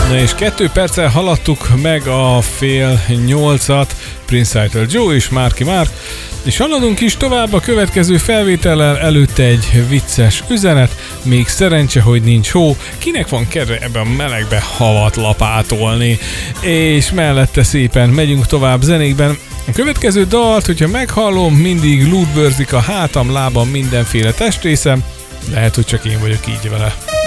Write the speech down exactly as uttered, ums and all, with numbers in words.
Na és kettő perccel haladtuk meg a fél nyolcat, Prince Idol Joe és Marky Mark, és haladunk is tovább a következő felvétellel, előtte egy vicces üzenet, még szerencse, hogy nincs hó, kinek van kedve ebben a melegbe havat lapátolni, és mellette szépen megyünk tovább zenékben. A következő dalt, hogyha meghallom, mindig lúdbőrzik a hátam, lábam, mindenféle testrészem, lehet, hogy csak én vagyok így vele.